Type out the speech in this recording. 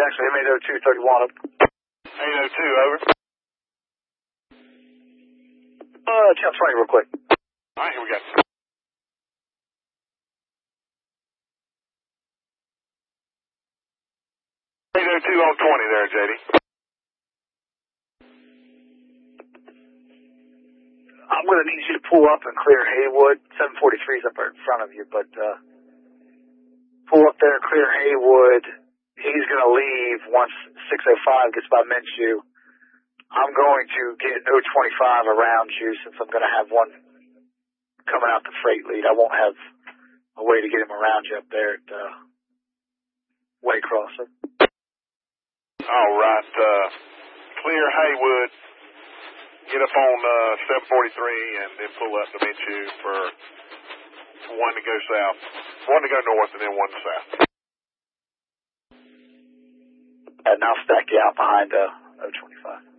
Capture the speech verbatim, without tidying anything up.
Jackson, M eight oh two thirty-one. eight oh two, over. Uh, channel twenty real quick. All right, here we go. eight oh two on twenty there, J D. I'm going to need you to pull up and clear Haywood. seven forty-three is up right in front of you, but uh, pull up there and clear Haywood. He's going to leave once six oh five gets by Minshew. I'm going to get no twenty-five around you since I'm going to have one coming out the freight lead. I won't have a way to get him around you up there at uh, Way Crossing. All right, uh, clear Haywood. Get up on uh, seven forty-three and then pull up to Minshew for one to go south, one to go north, and then one to south. And I'll stack you out behind uh, oh twenty-five.